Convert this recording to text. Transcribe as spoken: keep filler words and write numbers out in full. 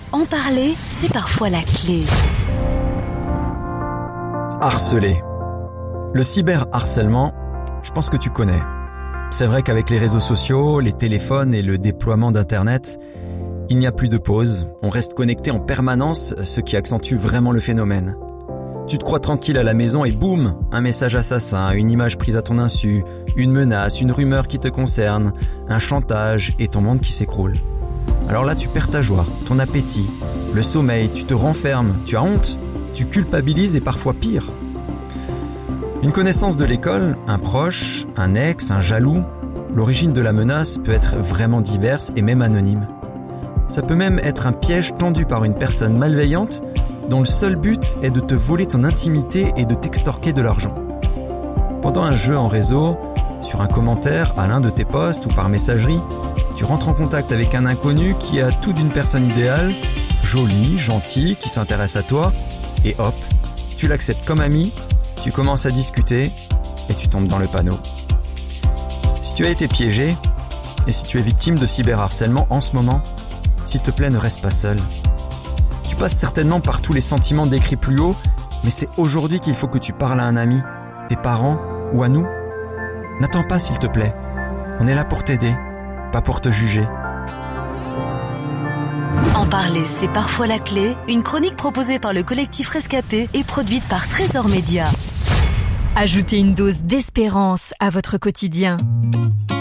En parler, c'est parfois la clé. Harceler. Le cyberharcèlement, je pense que tu connais. C'est vrai qu'avec les réseaux sociaux, les téléphones et le déploiement d'Internet, il n'y a plus de pause. On reste connecté en permanence, ce qui accentue vraiment le phénomène. Tu te crois tranquille à la maison et boum, un message assassin, une image prise à ton insu, une menace, une rumeur qui te concerne, un chantage et ton monde qui s'écroule. Alors là, tu perds ta joie, ton appétit, le sommeil, tu te renfermes, tu as honte, tu culpabilises et parfois pire. Une connaissance de l'école, un proche, un ex, un jaloux, l'origine de la menace peut être vraiment diverse et même anonyme. Ça peut même être un piège tendu par une personne malveillante dont le seul but est de te voler ton intimité et de t'extorquer de l'argent. Pendant un jeu en réseau, sur un commentaire à l'un de tes posts ou par messagerie, tu rentres en contact avec un inconnu qui a tout d'une personne idéale, jolie, gentille, qui s'intéresse à toi, et hop, tu l'acceptes comme ami, tu commences à discuter et tu tombes dans le panneau. Si tu as été piégé, et si tu es victime de cyberharcèlement en ce moment, s'il te plaît, ne reste pas seul. Tu passes certainement par tous les sentiments décrits plus haut, mais c'est aujourd'hui qu'il faut que tu parles à un ami, tes parents ou à nous. N'attends pas, s'il te plaît. On est là pour t'aider, pas pour te juger. En parler, c'est parfois la clé. Une chronique proposée par le collectif Rescapé et produite par Trésor Média. Ajoutez une dose d'espérance à votre quotidien.